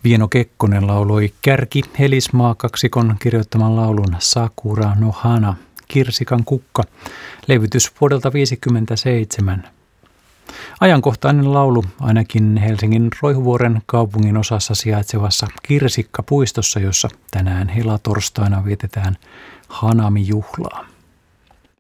Vieno Kekkonen lauloi Kärki Helismaa kaksikon kirjoittaman laulun Sakura no Hana, Kirsikan kukka, levytys vuodelta 1957. Ajankohtainen laulu ainakin Helsingin Roihuvuoren kaupungin osassa sijaitsevassa Kirsikkapuistossa, jossa tänään helatorstaina vietetään Hanami-juhlaa.